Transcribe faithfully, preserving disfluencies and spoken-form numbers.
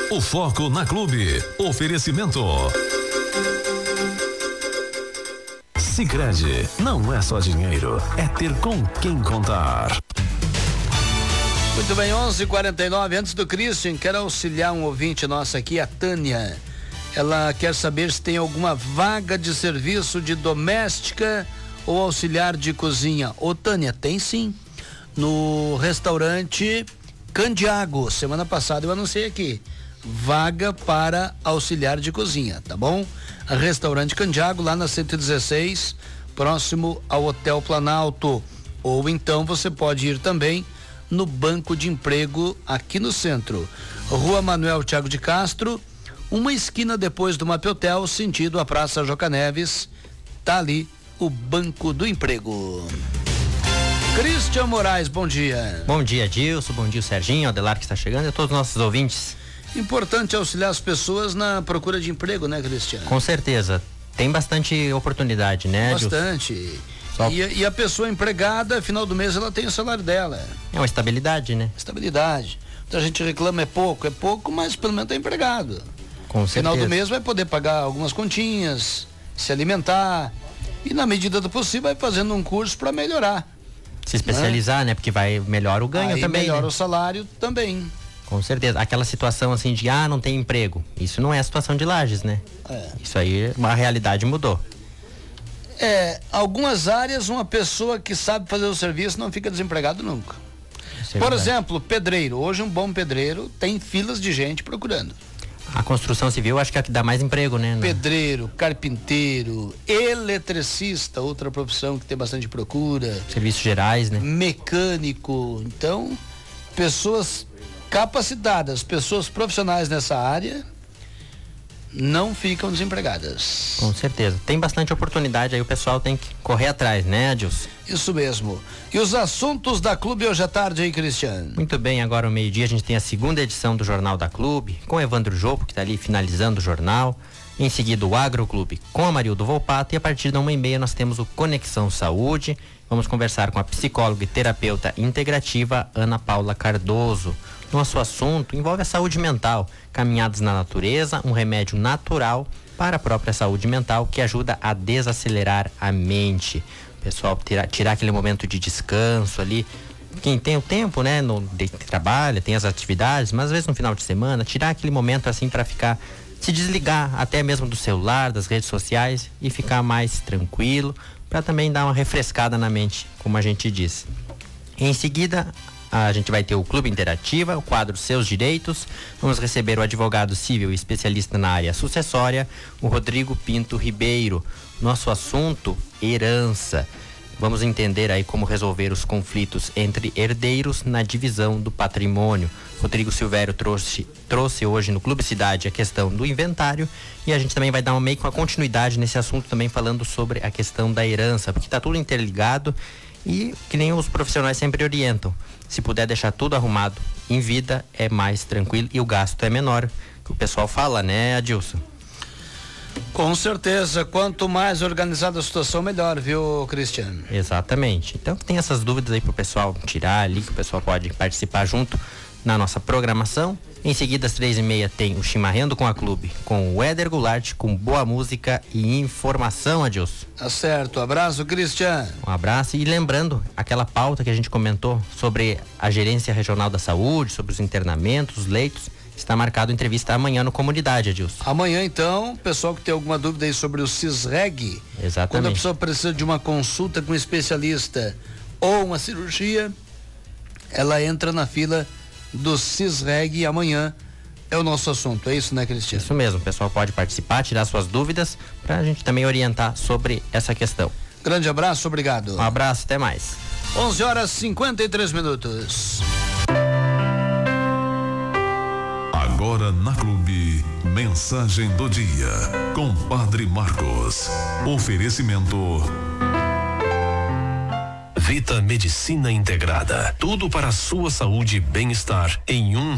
O foco na Clube. Oferecimento. Sicredi, não é só dinheiro, é ter com quem contar. Muito bem, onze e quarenta e nove, antes do Christian, quero auxiliar um ouvinte nosso aqui, a Tânia. Ela quer saber se tem alguma vaga de serviço de doméstica ou auxiliar de cozinha. Ô Tânia, tem sim. No restaurante Candiago, semana passada eu anunciei aqui, vaga para auxiliar de cozinha, tá bom? Restaurante Candiago, lá na cento e dezesseis, próximo ao Hotel Planalto. Ou então você pode ir também no Banco de Emprego aqui no centro. Rua Manuel Thiago de Castro, uma esquina depois do Mapeutel, sentido a Praça Joca Neves, tá ali o Banco do Emprego. Christian Moraes, bom dia. Bom dia, Dilson, bom dia, Serginho, Adelar que está chegando e a todos os nossos ouvintes. Importante auxiliar as pessoas na procura de emprego, né, Cristiano? Com certeza, tem bastante oportunidade, né, Dilson? Bastante. Só... E, e a pessoa empregada, final do mês, ela tem o salário dela. É uma estabilidade, né? Estabilidade. Então a gente reclama, é pouco, é pouco, mas pelo menos tá empregado. Com certeza. Final do mês vai poder pagar algumas continhas, se alimentar e na medida do possível vai fazendo um curso para melhorar. Se especializar, né? né? Porque vai melhor o ganho Aí também, melhora né? o salário também. Com certeza. Aquela situação assim de, ah, não tem emprego. Isso não é a situação de Lages, né? É. Isso aí, a realidade mudou. É, algumas áreas, uma pessoa que sabe fazer o serviço não fica desempregado nunca. É Por exemplo, pedreiro. Hoje um bom pedreiro tem filas de gente procurando. A construção civil acho que é a que dá mais emprego, né? Pedreiro, carpinteiro, eletricista, outra profissão que tem bastante procura. Serviços gerais, né? Mecânico. Então, pessoas capacitadas, pessoas profissionais nessa área não ficam desempregadas. Com certeza. Tem bastante oportunidade aí, o pessoal tem que correr atrás, né, Adilson? Isso mesmo. E os assuntos da Clube hoje à tarde aí, Cristiano? Muito bem, agora ao meio-dia a gente tem a segunda edição do Jornal da Clube, com Evandro Jopo, que está ali finalizando o jornal. Em seguida o Agroclube com a Marildo Volpato, e a partir da uma e meia nós temos o Conexão Saúde. Vamos conversar com a psicóloga e terapeuta integrativa Ana Paula Cardoso. Nosso assunto envolve a saúde mental, caminhadas na natureza, um remédio natural para a própria saúde mental que ajuda a desacelerar a mente. O pessoal tirar, tirar aquele momento de descanso ali. Quem tem o tempo, né, no, de, trabalha, tem as atividades, mas às vezes no final de semana, tirar aquele momento assim para ficar, se desligar até mesmo do celular, das redes sociais e ficar mais tranquilo, para também dar uma refrescada na mente, como a gente diz. Em seguida, a gente vai ter o Clube Interativa, o quadro Seus Direitos. Vamos receber o advogado civil e especialista na área sucessória, o Rodrigo Pinto Ribeiro. Nosso assunto, herança. Vamos entender aí como resolver os conflitos entre herdeiros na divisão do patrimônio. Rodrigo Silvério trouxe, trouxe hoje no Clube Cidade a questão do inventário, e a gente também vai dar uma meio com a continuidade nesse assunto também, falando sobre a questão da herança, porque está tudo interligado e que nem os profissionais sempre orientam. Se puder deixar tudo arrumado em vida, é mais tranquilo e o gasto é menor, que o pessoal fala, né, Adilson? Com certeza, quanto mais organizada a situação, melhor, viu, Cristiano? Exatamente. Então tem essas dúvidas aí pro pessoal tirar ali, que o pessoal pode participar junto na nossa programação. Em seguida, às três e meia, tem o Chimarrando com a Clube, com o Éder Goulart, com boa música e informação, Adilson. Tá certo, abraço, Cristiano. Um abraço, e lembrando aquela pauta que a gente comentou sobre a Gerência Regional da Saúde, sobre os internamentos, os leitos. Está marcado entrevista amanhã no Comunidade, Adilson. Amanhã, então, pessoal que tem alguma dúvida aí sobre o CISREG. Exatamente. Quando a pessoa precisa de uma consulta com um especialista ou uma cirurgia, ela entra na fila do CISREG e amanhã é o nosso assunto. É isso, né, Cristiano? Isso mesmo, o pessoal pode participar, tirar suas dúvidas, para a gente também orientar sobre essa questão. Grande abraço, obrigado. Um abraço, até mais. onze horas e cinquenta e três minutos. Agora na Clube, mensagem do dia, com Padre Marcos. Oferecimento Vita Medicina Integrada. Tudo para a sua saúde e bem-estar em um